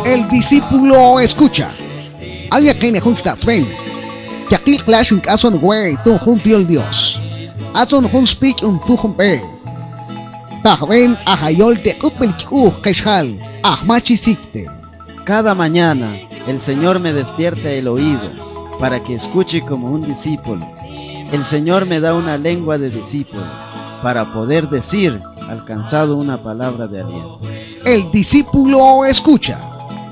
El discípulo escucha. Alguien que nejusta tren. Que aquí clash un caso en güey, tú junto al Dios. Azon hun speak un tu humpe. Tahmen ahayol te upelchu keshal. Ahmachisikte. Cada mañana el Señor me despierta el oído para que escuche como un discípulo. El Señor me da una lengua de discípulo para poder decir, alcanzado una palabra de aliento. El discípulo escucha.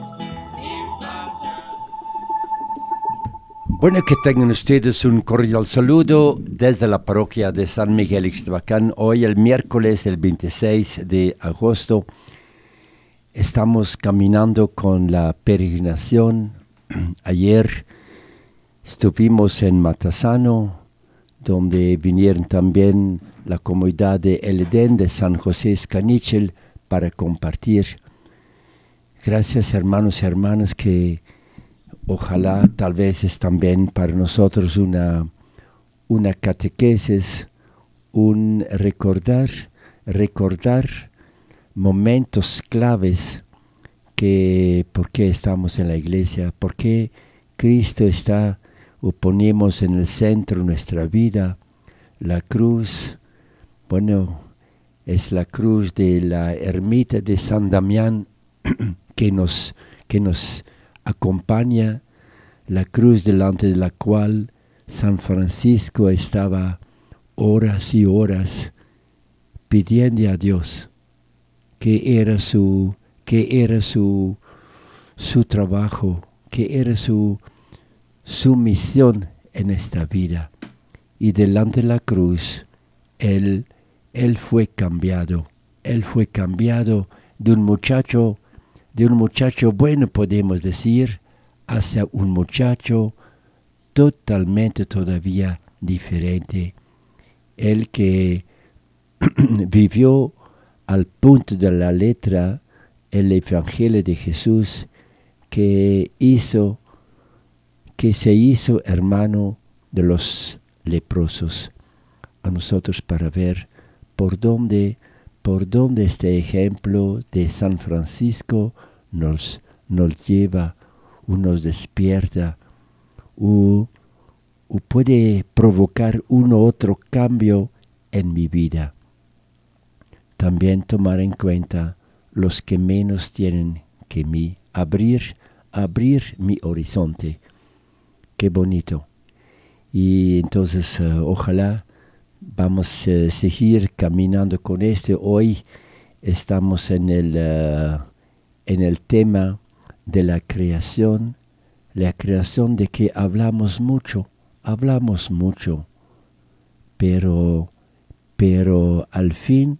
Bueno, que tengan ustedes un cordial saludo desde la parroquia de San Miguel Ixtabacán. Hoy, el miércoles, el 26 de agosto, estamos caminando con la peregrinación. Ayer estuvimos en Matasano, donde vinieron también la comunidad de El Edén de San José Escanichel para compartir. Gracias, hermanos y hermanas, que ojalá tal vez es también para nosotros una catequesis, un recordar momentos claves que por qué estamos en la iglesia, por qué Cristo está o ponemos en el centro de nuestra vida. La cruz, bueno, es la cruz de la ermita de San Damián que nos acompaña, la cruz delante de la cual San Francisco estaba horas y horas pidiendo a Dios que era su trabajo, que era su misión en esta vida. Y delante de la cruz, él fue cambiado de un muchacho bueno, podemos decir, hacia un muchacho totalmente todavía diferente. El que vivió al punto de la letra el Evangelio de Jesús, que se hizo hermano de los leprosos. A nosotros para ver por dónde este ejemplo de San Francisco nos lleva, o nos despierta, o puede provocar uno u otro cambio en mi vida. También tomar en cuenta los que menos tienen que mí, abrir mi horizonte. Qué bonito. Y entonces ojalá vamos a seguir caminando con esto. Hoy estamos en el tema de la creación de que hablamos mucho, pero al fin,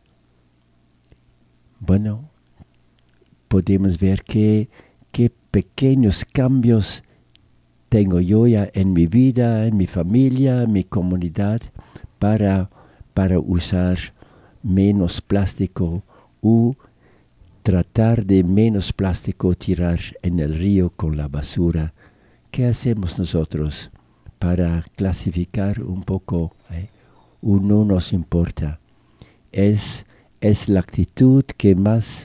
bueno, podemos ver qué pequeños cambios tengo yo ya en mi vida, en mi familia, en mi comunidad, para usar menos plástico o tratar de menos plástico tirar en el río con la basura. ¿Qué hacemos nosotros para clasificar un poco? O no nos importa. Es la actitud que más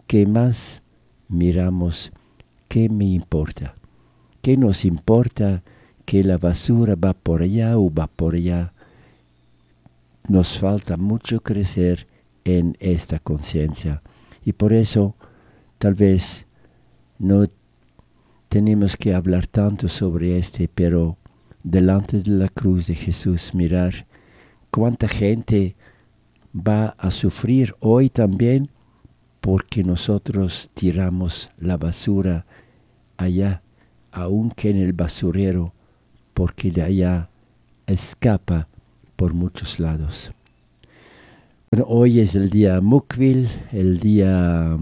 miramos. ¿Qué me importa? ¿Qué nos importa que la basura va por allá o va por allá? Nos falta mucho crecer en esta conciencia. Y por eso, tal vez, no tenemos que hablar tanto sobre pero delante de la cruz de Jesús, mirar cuánta gente va a sufrir hoy también porque nosotros tiramos la basura allá, aunque en el basurero, porque de allá escapa por muchos lados. Bueno, hoy es el día Mukbil, el día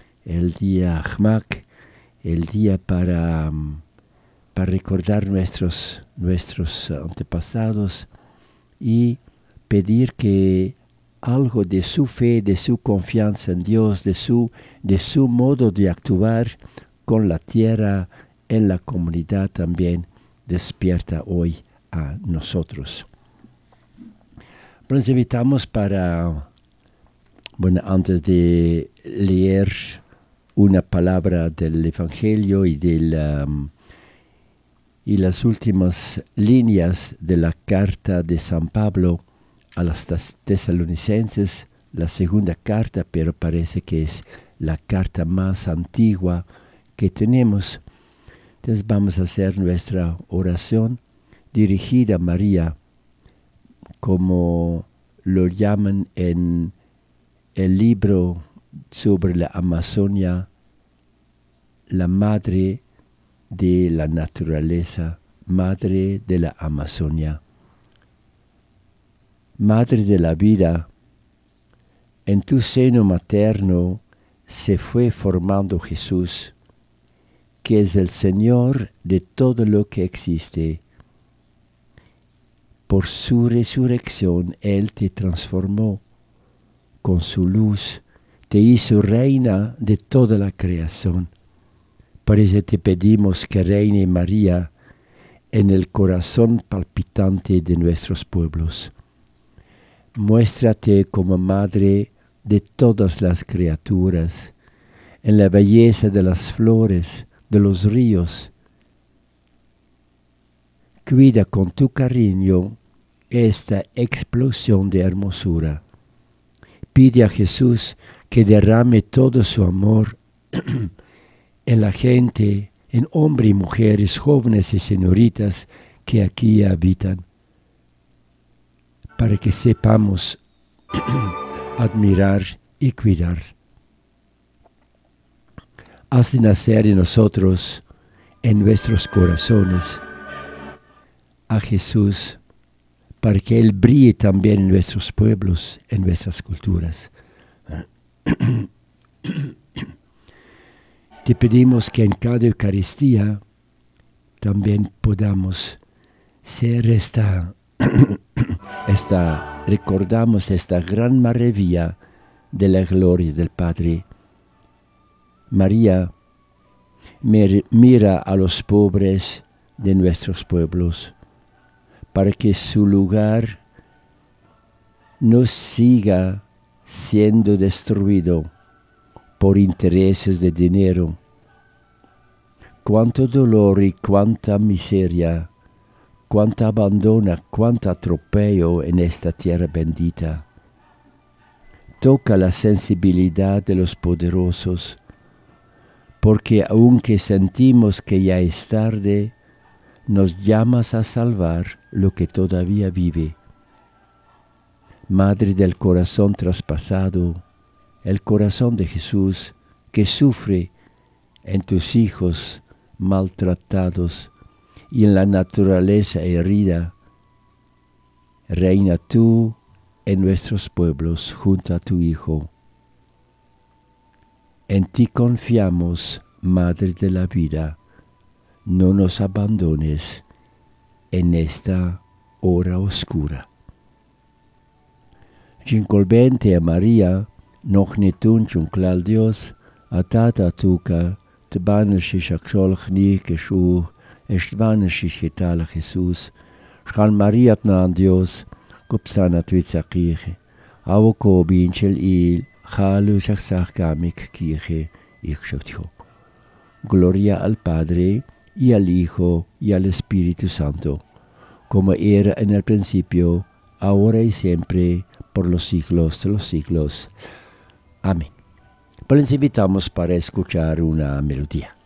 Hmak, el día para recordar nuestros antepasados y pedir que algo de su fe, de su confianza en Dios, de su modo de actuar con la tierra, en la comunidad también, despierta hoy a nosotros. Nos invitamos para, bueno, antes de leer una palabra del Evangelio y y las últimas líneas de la carta de San Pablo a los tesalonicenses, la segunda carta, pero parece que es la carta más antigua que tenemos. Entonces vamos a hacer nuestra oración dirigida a María, como lo llaman en el libro sobre la Amazonia, la madre de la naturaleza, madre de la Amazonia, madre de la vida. En tu seno materno se fue formando Jesús, que es el Señor de todo lo que existe. Por su resurrección Él te transformó, con su luz te hizo reina de toda la creación. Por eso te pedimos que reine María en el corazón palpitante de nuestros pueblos. Muéstrate como madre de todas las criaturas, en la belleza de las flores, de los ríos. Cuida con tu cariño esta explosión de hermosura. Pide a Jesús que derrame todo su amor en la gente, en hombres y mujeres, jóvenes y señoritas que aquí habitan, para que sepamos admirar y cuidar. Haz de nacer en nosotros, en nuestros corazones, a Jesús, para que Él brille también en nuestros pueblos, en nuestras culturas. Te pedimos que en cada Eucaristía también podamos ser recordamos esta gran maravilla de la gloria del Padre. María mira a los pobres de nuestros pueblos, para que su lugar no siga siendo destruido por intereses de dinero. Cuánto dolor y cuánta miseria, cuánto abandono, cuánto atropello en esta tierra bendita. Toca la sensibilidad de los poderosos, porque aunque sentimos que ya es tarde, nos llamas a salvar lo que todavía vive. Madre del corazón traspasado, el corazón de Jesús que sufre en tus hijos maltratados y en la naturaleza herida, reina tú en nuestros pueblos junto a tu Hijo. En ti confiamos, Madre de la vida. No nos abandones en esta hora oscura. Gincolbente a María, noch nitun chunklal Dios, atata tuca, tbanishi shakshol chni keshu, estvanishi shitala Jesús, shkal Maria tnan Dios, kupsana twitsakirche, awoko binchel il, chalu shaksach kamik kirche, ichshavtjo. Gloria al Padre, y al Hijo, y al Espíritu Santo, como era en el principio, ahora y siempre, por los siglos de los siglos. Amén. Pues les invitamos para escuchar una melodía.